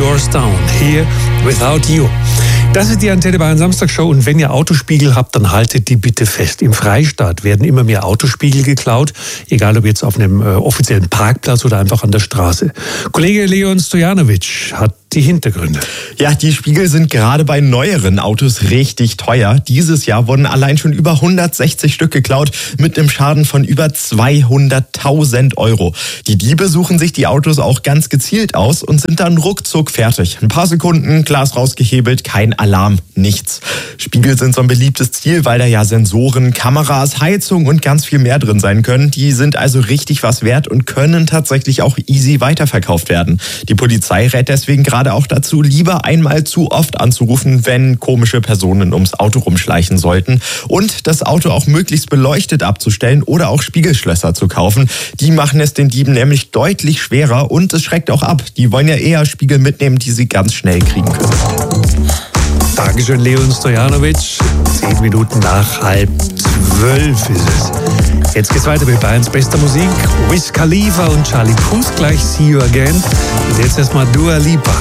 Doorstown, Here Without You. Das ist die Antenne Bayern Samstagshow und wenn ihr Autospiegel habt, dann haltet die bitte fest. Im Freistaat werden immer mehr Autospiegel geklaut, egal ob jetzt auf einem offiziellen Parkplatz oder einfach an der Straße. Kollege Leon Stojanovic hat die Hintergründe. Ja, die Spiegel sind gerade bei neueren Autos richtig teuer. Dieses Jahr wurden allein schon über 160 Stück geklaut mit einem Schaden von über 200.000 Euro. Die Diebe suchen sich die Autos auch ganz gezielt aus und sind dann ruckzuck fertig. Ein paar Sekunden, Glas rausgehebelt, kein Alarm, nichts. Spiegel sind so ein beliebtes Ziel, weil da ja Sensoren, Kameras, Heizung und ganz viel mehr drin sein können. Die sind also richtig was wert und können tatsächlich auch easy weiterverkauft werden. Die Polizei rät deswegen gerade auch dazu, lieber einmal zu oft anzurufen, wenn komische Personen ums Auto rumschleichen sollten. Und das Auto auch möglichst beleuchtet abzustellen oder auch Spiegelschlösser zu kaufen. Die machen es den Dieben nämlich deutlich schwerer und es schreckt auch ab. Die wollen ja eher Spiegel mitnehmen, die sie ganz schnell kriegen können. Dankeschön, Leon Stojanovic. 10 Minuten nach 11:30 ist es. Jetzt geht's weiter mit Bayerns bester Musik. Wiz Khalifa und Charlie Puth, gleich See You Again. Und jetzt erstmal Dua Lipa.